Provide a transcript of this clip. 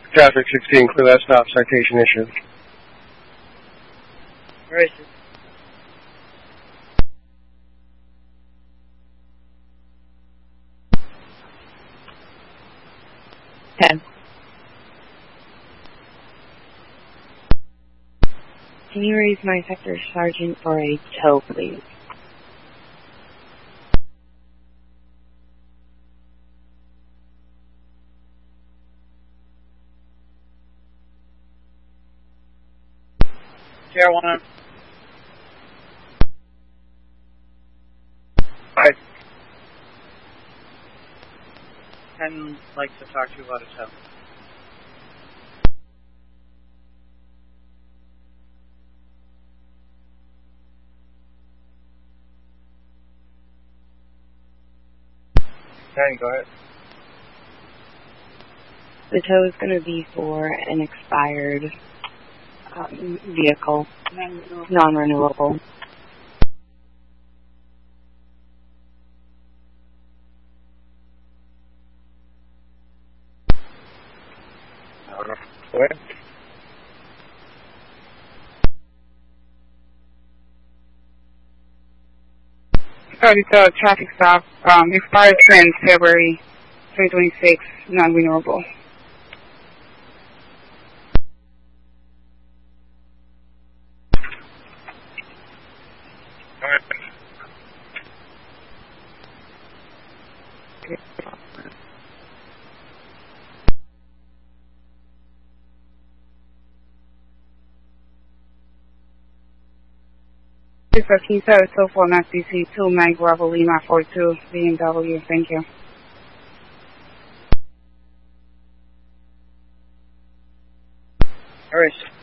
Traffic 16, clear that stop, citation issued. Where is it? Can you raise my sector sergeant for a tow, please? Sierra 1. Hi. 10 likes to talk to you about a tow. Okay, go ahead. The tow is going to be for an expired vehicle, non-renewable. Go ahead. Sorry, it's a traffic stop. Expired since February 2026, non-renewable. This is Key Service 249 CC2, Mike Bravo Lima 42 BMW. Thank you. All right.